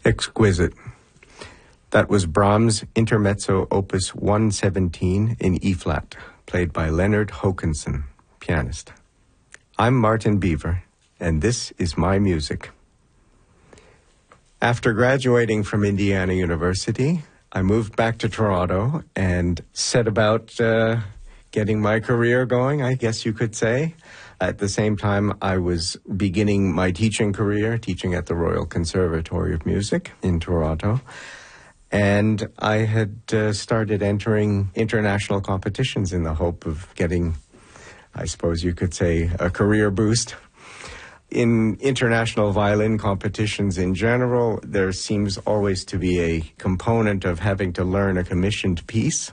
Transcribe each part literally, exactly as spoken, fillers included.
Exquisite. That was Brahms' Intermezzo Opus one seventeen in E-flat, played by Leonard Hokanson, pianist. I'm Martin Beaver, and this is my music. After graduating from Indiana University, I moved back to Toronto and set about uh, getting my career going, I guess you could say. At the same time, I was beginning my teaching career, teaching at the Royal Conservatory of Music in Toronto. And I had uh, started entering international competitions in the hope of getting, I suppose you could say, a career boost. In international violin competitions in general, there seems always to be a component of having to learn a commissioned piece.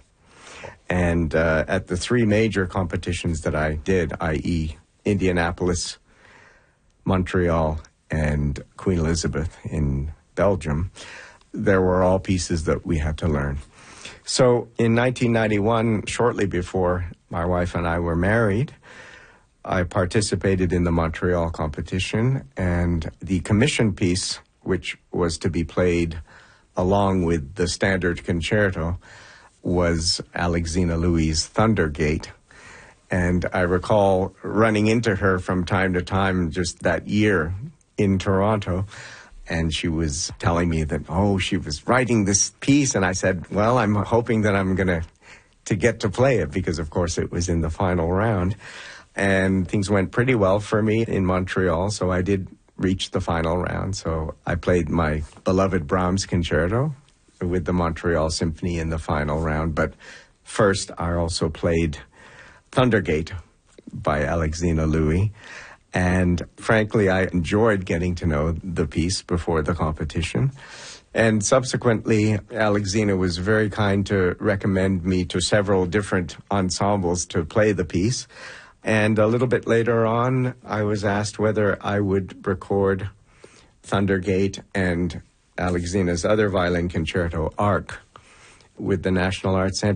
And uh, at the three major competitions that I did, that is, Indianapolis, Montreal, and Queen Elizabeth in Belgium, there were all pieces that we had to learn. So in nineteen ninety-one, shortly before my wife and I were married, I participated in the Montreal competition, and the commission piece, which was to be played along with the standard concerto, was Alexina Louis' Thundergate. And I recall running into her from time to time just that year in Toronto, and she was telling me that, oh, she was writing this piece, and I said, well, I'm hoping that I'm going to to get to play it, because, of course, it was in the final round. And things went pretty well for me in Montreal, so I did reach the final round. So I played my beloved Brahms concerto with the Montreal Symphony in the final round. But first, I also played Thundergate by Alexina Louis. And frankly, I enjoyed getting to know the piece before the competition. And subsequently, Alexina was very kind to recommend me to several different ensembles to play the piece. And a little bit later on, I was asked whether I would record Thundergate and Alexina's other violin concerto, Arc, with the National Arts Centre.